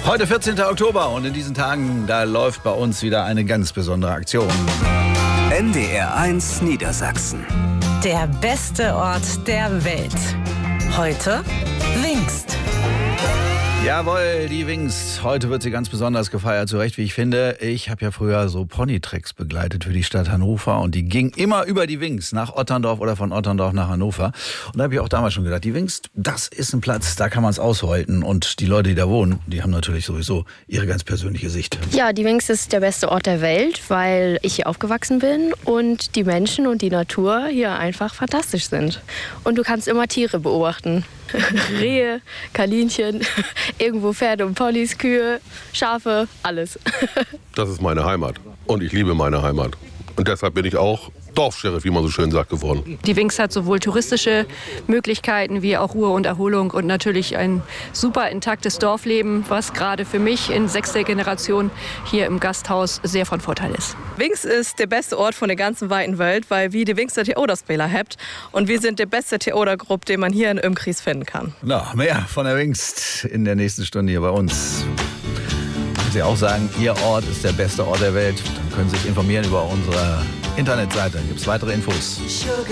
Heute 14. Oktober und in diesen Tagen, da läuft bei uns wieder eine ganz besondere Aktion. NDR1 Niedersachsen. Der beste Ort der Welt. Heute Wingst. Jawohl, die Wingst. Heute wird sie ganz besonders gefeiert, zu Recht, wie ich finde. Ich habe ja früher so Ponytracks begleitet für die Stadt Hannover und die ging immer über die Wingst nach Otterndorf oder von Otterndorf nach Hannover. Und da habe ich auch damals schon gedacht, die Wingst, das ist ein Platz, da kann man es aushalten. Und die Leute, die da wohnen, die haben natürlich sowieso ihre ganz persönliche Sicht. Ja, die Wingst ist der beste Ort der Welt, weil ich hier aufgewachsen bin und die Menschen und die Natur hier einfach fantastisch sind. Und du kannst immer Tiere beobachten. Rehe, Kaninchen, irgendwo Pferde und Ponys, Kühe, Schafe, alles. Das ist meine Heimat und ich liebe meine Heimat. Und deshalb bin ich auch Dorfscheriff, wie man so schön sagt, geworden. Die Wingst hat sowohl touristische Möglichkeiten wie auch Ruhe und Erholung und natürlich ein super intaktes Dorfleben, was gerade für mich in 6. Generation hier im Gasthaus sehr von Vorteil ist. Wingst ist der beste Ort von der ganzen weiten Welt, weil wir die Wingster Theaterspieler habt und wir sind die beste Theatergruppe, den man hier in Ömkries finden kann. Na, mehr von der Wingst in der nächsten Stunde hier bei uns. Wenn Sie auch sagen, Ihr Ort ist der beste Ort der Welt, dann können Sie sich informieren über unsere Internetseite. Da gibt es weitere Infos.